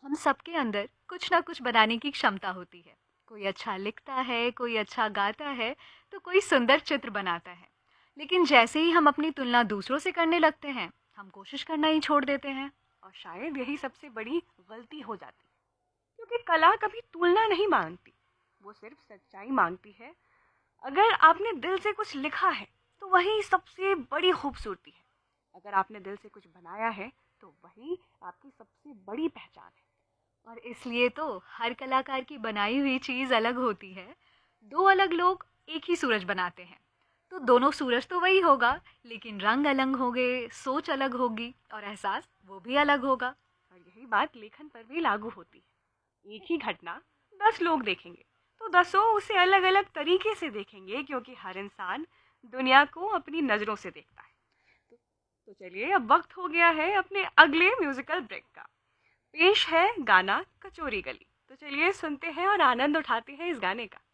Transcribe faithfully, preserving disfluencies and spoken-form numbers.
हम सबके अंदर कुछ ना कुछ बनाने की क्षमता होती है। कोई अच्छा लिखता है, कोई अच्छा गाता है, तो कोई सुंदर चित्र बनाता है। लेकिन जैसे ही हम अपनी तुलना दूसरों से करने लगते हैं, हम कोशिश करना ही छोड़ देते हैं। और शायद यही सबसे बड़ी गलती हो जाती है, क्योंकि कला कभी तुलना नहीं मांगती, वो सिर्फ सच्चाई मांगती है। अगर आपने दिल से कुछ लिखा है तो वही सबसे बड़ी खूबसूरती है। अगर आपने दिल से कुछ बनाया है तो वही आपकी सबसे बड़ी पहचान है। और इसलिए तो हर कलाकार की बनाई हुई चीज अलग होती है। दो अलग लोग एक ही सूरज बनाते हैं, तो दोनों सूरज तो वही होगा, लेकिन रंग अलग होंगे, सोच अलग होगी और एहसास वो भी अलग होगा। और यही बात लेखन पर भी लागू होती है। एक ही घटना दस लोग देखेंगे तो दसों उसे अलग अलग तरीके से देखेंगे, क्योंकि हर इंसान दुनिया को अपनी नजरों से देखता है। तो, तो चलिए, अब वक्त हो गया है अपने अगले म्यूजिकल ब्रेक का। पेश है गाना कचोरी गली। तो चलिए सुनते हैं और आनंद उठाते हैं इस गाने का।